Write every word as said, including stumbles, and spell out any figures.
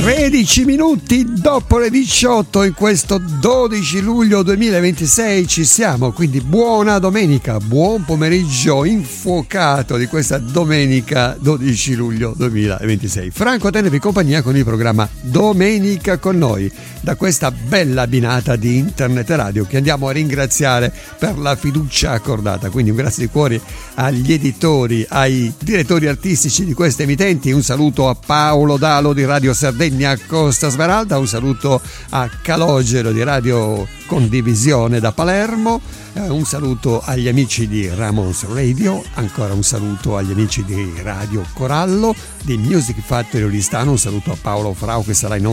tredici minuti dopo le diciotto in questo dodici luglio duemilaventisei ci siamo, quindi buona domenica, buon pomeriggio infuocato di questa domenica dodici luglio duemilaventisei. Franco a tenervi compagnia con il programma Domenica con noi, da questa bella abbinata di internet e radio che andiamo a ringraziare per la fiducia accordata. Quindi un grazie di cuore agli editori, ai direttori artistici di queste emittenti, un saluto a Paolo Dalo di Radio Sardegna Costa Smeralda, un saluto a Calogero di Radio Condivisione da Palermo, un saluto agli amici di Ramones Radio, ancora un saluto agli amici di Radio Corallo, di Music Factory Oristano, un saluto a Paolo Frau che sarà in